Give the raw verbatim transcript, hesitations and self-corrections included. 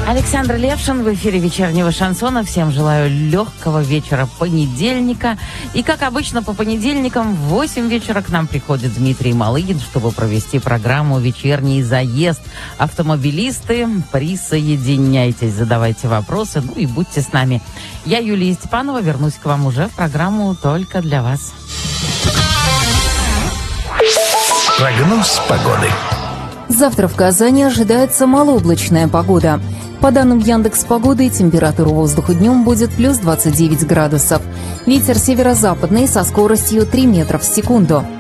Александр Левшин в эфире вечернего шансона. Всем желаю легкого вечера понедельника. И, как обычно, по понедельникам в восемь вечера к нам приходит Дмитрий Малыгин, чтобы провести программу «Вечерний заезд». Автомобилисты, присоединяйтесь, задавайте вопросы, ну и будьте с нами. Я, Юлия Степанова, вернусь к вам уже в программу «Только для вас». Прогноз погоды. Завтра в Казани ожидается малооблачная погода. По данным Яндекс.Погоды, температура воздуха днем будет плюс двадцать девять градусов. Ветер северо-западный со скоростью три метра в секунду.